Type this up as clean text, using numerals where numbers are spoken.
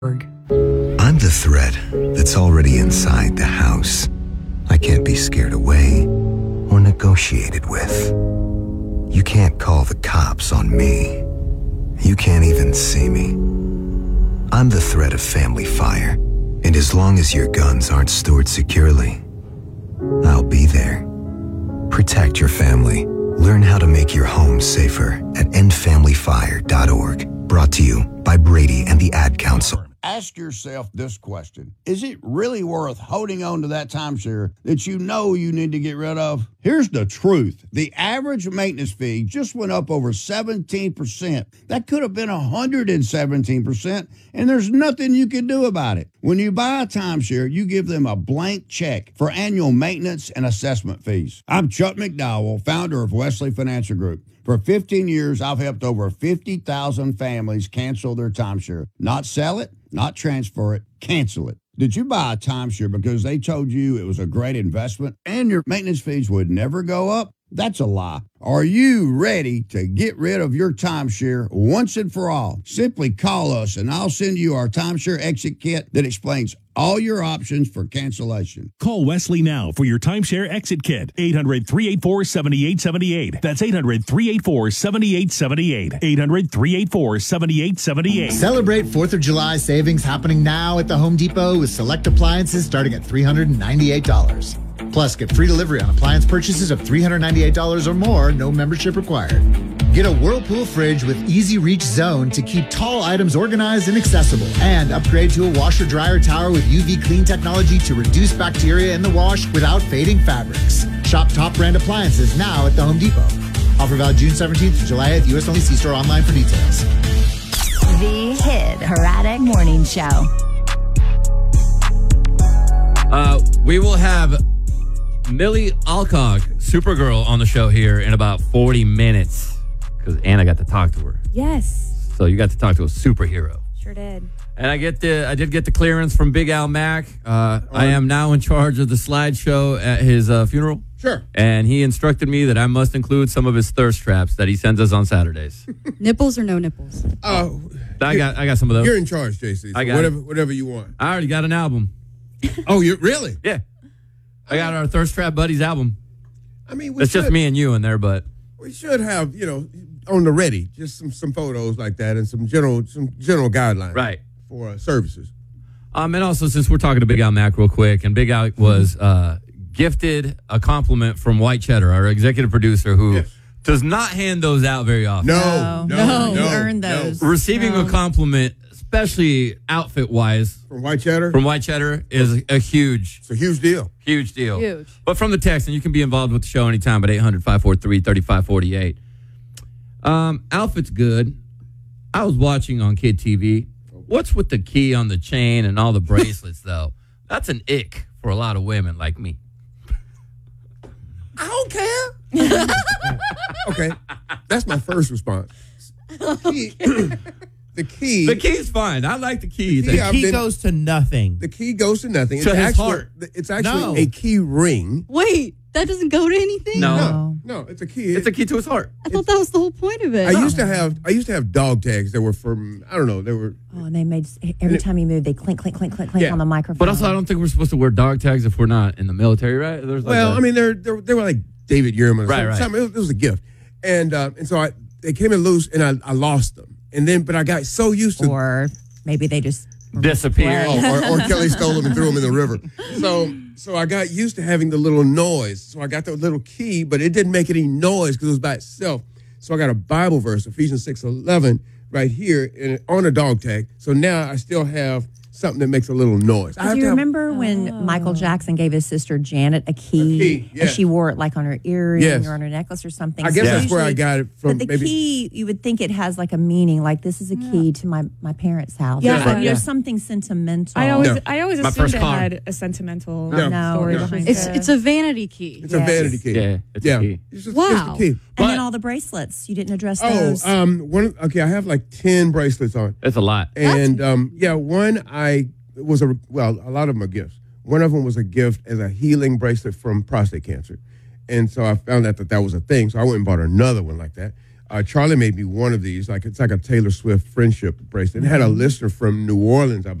I'm the threat that's already inside the house. I can't be scared away or negotiated with. You can't call the cops on me. You can't even see me. I'm the threat of family fire, and as long as your guns aren't stored securely, I'll be there. Protect your family. Learn how to make your home safer at endfamilyfire.org. Brought to you by Brady and the Ad Council. Ask yourself this question. Is it really worth holding on to that timeshare that you know you need to get rid of? Here's the truth. The average maintenance fee just went up over 17%. That could have been 117%, and there's nothing you can do about it. When you buy a timeshare, you give them a blank check for annual maintenance and assessment fees. I'm Chuck McDowell, founder of Wesley Financial Group. For 15 years, I've helped over 50,000 families cancel their timeshare. Not sell it, not transfer it, cancel it. Did you buy a timeshare because they told you it was a great investment and your maintenance fees would never go up? That's a lie. Are you ready to get rid of your timeshare once and for all? Simply call us and I'll send you our timeshare exit kit that explains all your options for cancellation. Call Wesley now for your timeshare exit kit. 800-384-7878. That's 800-384-7878. 800-384-7878. Celebrate 4th of July savings happening now at the Home Depot with select appliances starting at $398. Plus, get free delivery on appliance purchases of $398 or more, no membership required. Get a Whirlpool fridge with Easy Reach Zone to keep tall items organized and accessible. And upgrade to a washer-dryer tower with UV clean technology to reduce bacteria in the wash without fading fabrics. Shop top brand appliances now at the Home Depot. Offer valid June 17th to July 8th. U.S. only. See store online for details. The Hit Herodic Morning Show. We will have Millie Alcock, Supergirl, on the show here in about 40 minutes because Anna got to talk to her. Yes. So you got to talk to a superhero. Sure did. And I did get the clearance from Big Al Mack. I am now in charge of the slideshow at his funeral. Sure. And he instructed me that I must include some of his thirst traps that he sends us on Saturdays. Nipples or no nipples? Oh, I got some of those. You're in charge, JC. So I got whatever you want. I already got an album. Oh, you really? Yeah. I got our Thirst Trap Buddies album. I mean, it's just me and you in there, but we should have, on the ready, just some photos like that and some general guidelines, right, for services. And also, since we're talking to Big Al Mack real quick, and Big Al was gifted a compliment from White Cheddar, our executive producer, who does not hand those out very often. No, you earned those. Receiving a compliment, especially outfit-wise, from White Cheddar, is a huge... It's a huge deal. Huge deal. Huge. But from the text, and you can be involved with the show anytime at 800-543-3548. Outfit's good. I was watching on Kid TV. What's with the key on the chain and all the bracelets, though? That's an ick for a lot of women like me. I don't care. Okay. That's my first response. The key is fine. I like the key. The key goes to nothing. The key goes to nothing. To his heart. It's actually a key ring. Wait, that doesn't go to anything? No, it's a key. It's a key to his heart. I thought that was the whole point of it. I used to have dog tags that were from, I don't know, they were... Oh, and they made, every time you move, they clink, clink, clink, clink, clink on the microphone. But also, I don't think we're supposed to wear dog tags if we're not in the military, right? There's I mean, they were like David Yearman or something. It was a gift. And so they came in loose, and I lost them. And then, but I got so used to... Or maybe they just... disappeared. Or Kelly stole them and threw them in the river. So I got used to having the little noise. So I got the little key, but it didn't make any noise because it was by itself. So I got a Bible verse, Ephesians 6:11, right here on a dog tag. So now I still have something that makes a little noise. Do you remember when Michael Jackson gave his sister Janet a key and she wore it like on her earring or on her necklace or something? I guess that's where I got it from. But the key, you would think it has like a meaning, like this is a key to my parents' house. Yeah, There's something sentimental. I always assumed it had a sentimental story behind it. It's a vanity key. It's a vanity key. Yeah, it's a key. It's just a key. And then all the bracelets. You didn't address those. I have like 10 bracelets on. That's a lot. And one a lot of them are gifts. One of them was a gift as a healing bracelet from prostate cancer. And so I found out that was a thing. So I went and bought another one like that. Charlie made me one of these. It's like a Taylor Swift friendship bracelet. It had a listener from New Orleans, I believe.